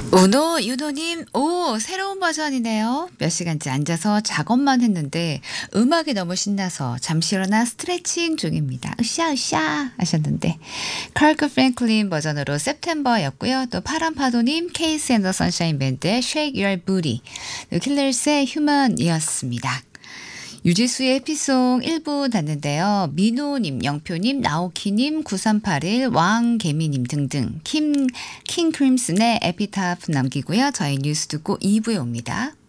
우노, 유노님, 오, 새로운 버전이네요. 몇 시간째 앉아서 작업만 했는데 음악이 너무 신나서 잠시 일어나 스트레칭 중입니다. 으쌰으쌰 하셨는데 칼크 프랭클린 버전으로 September였고요. 또 파란파도님, 케이스 앤더 선샤인 밴드의 Shake Your Booty, 킬러스의 Human이었습니다. 유지수의 해피송 1부 닫는데요. 민호님, 영표님, 나오키님, 9381, 왕개미님 등등 킹크림슨의 에피타프 남기고요. 저희 뉴스 듣고 2부에 옵니다.